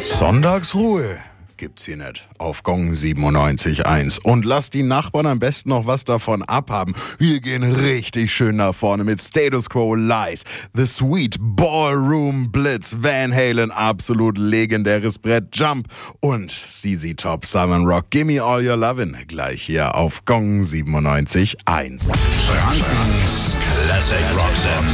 Sonntagsruhe gibt's hier nicht auf Gong 97.1. Und lasst die Nachbarn am besten noch was davon abhaben. Wir gehen richtig schön nach vorne mit Status Quo Lies, The Sweet Ballroom Blitz, Van Halen, absolut legendäres Brett, Jump und ZZ Top Southern Rock, Gimme All Your Lovin', gleich hier auf Gong 97.1. Frankens Classic Rock